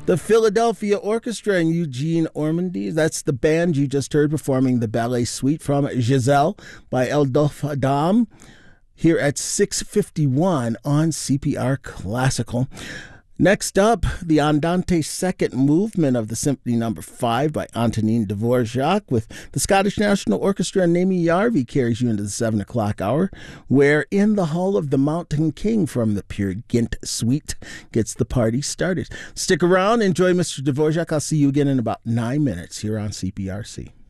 The Philadelphia Orchestra and Eugene Ormandy. That's the band you just heard performing the ballet suite from Giselle by Adolphe Adam here at 6:51 on CPR Classical. Next up, the Andante second movement of the Symphony No. 5 by Antonin Dvorak with the Scottish National Orchestra and Naomi Yarvi carries you into the 7 o'clock hour, where In the Hall of the Mountain King from the Peer Gynt Suite gets the party started. Stick around, enjoy Mr. Dvorak. I'll see you again in about 9 minutes here on CPRC.